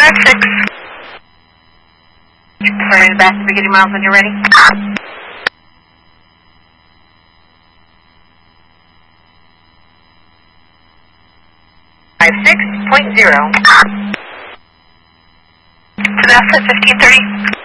56. Sorry, back to beginning miles when you're ready. 56.0. Vanessa 1530.